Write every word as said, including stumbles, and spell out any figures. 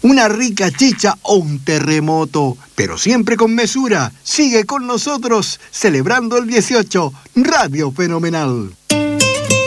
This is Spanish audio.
una rica chicha o un terremoto, pero siempre con mesura. Sigue con nosotros celebrando el dieciocho, Radio Fenomenal.